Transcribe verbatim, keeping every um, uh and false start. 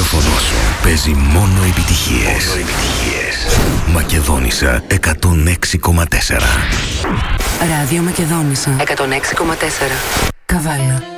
ραδιόφωνο σου παίζει μόνο επιτυχίες. Μόνο επιτυχίες. Μακεδόνισσα εκατόν έξι κόμμα τέσσερα. Ράδιο Μακεδόνισσα εκατόν έξι κόμμα τέσσερα. Καβάλα.